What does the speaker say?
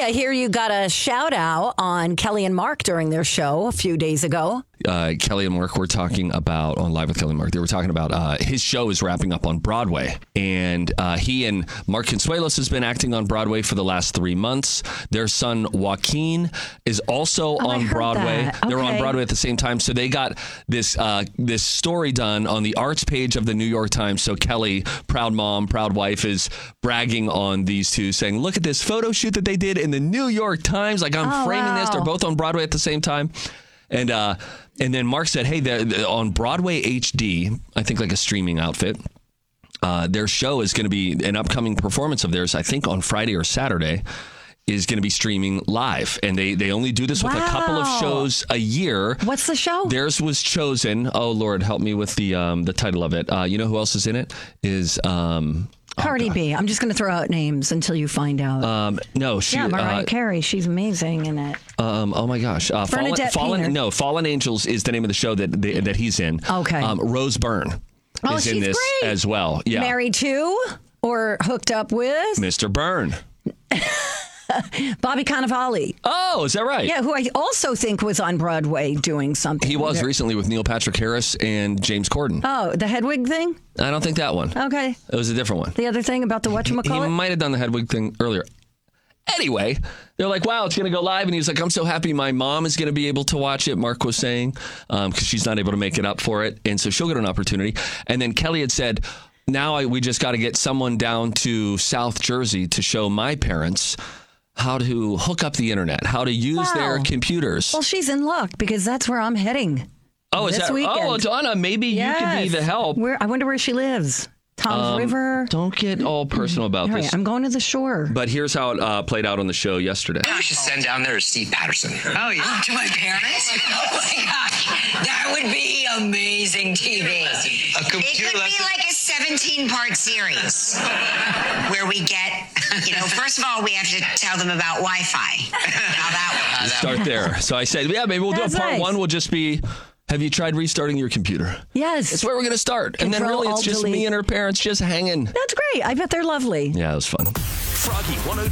I hear you got a shout out on Kelly and Mark during their show a few days ago. Kelly and Mark were talking about, on Live with Kelly and Mark, they were talking about his show is wrapping up on Broadway. And he and Mark Consuelos has been acting on Broadway for the last 3 months. Their son, Joaquin, is also on Broadway. That. Okay. They're on Broadway at the same time. So they got this story done on the arts page of the New York Times. So Kelly, proud mom, proud wife, is bragging on these two, saying, look at this photo shoot that they did in the New York Times. Like, I'm framing this. They're both on Broadway at the same time. And then Mark said, hey, they're on Broadway HD, I think like a streaming outfit. Their show is going to be an upcoming performance of theirs, I think on Friday or Saturday, is going to be streaming live. And they only do this with a couple of shows a year. What's the show? Theirs was chosen. Oh, Lord, help me with the title of it. You know who else is in it? Is... Cardi B. I'm just going to throw out names until you find out. No, she. Mariah Carey. She's amazing in it. Oh my gosh. Fallen Angels is the name of the show that he's in. Okay. Rose Byrne is in this great. as well. Yeah. Married to or hooked up with Mr. Byrne. Bobby Cannavale. Oh, is that right? Yeah, who I also think was on Broadway doing something. He was recently with Neil Patrick Harris and James Corden. Oh, the Hedwig thing? I don't think that one. Okay. It was a different one. The other thing about the whatchamacallit? He might have done the Hedwig thing earlier. Anyway, they're like, wow, it's going to go live. And he was like, I'm so happy my mom is going to be able to watch it, Mark was saying, because she's not able to make it up for it. And so she'll get an opportunity. And then Kelly had said, now we just got to get someone down to South Jersey to show my parents how to hook up the internet, how to use their computers. Well, she's in luck because that's where I'm heading. Oh, is that? Weekend. Oh, Donna, maybe you could be the help. I wonder where she lives. Tom's River. Don't get all personal about this. I'm going to the shore. But here's how it played out on the show yesterday. We should send down there to Steve Patterson. Oh, yeah. To my parents? Oh, my gosh. That would be amazing TV. A computer It could be like a 17-part series where we get, first of all, we have to tell them about Wi-Fi. How that works. Start there. So I said, yeah, maybe we'll do a part one. Will just be, have you tried restarting your computer? Yes. It's where we're going to start. And then really it's just me and her parents just hanging. That's great. I bet they're lovely. Yeah, it was fun. Froggy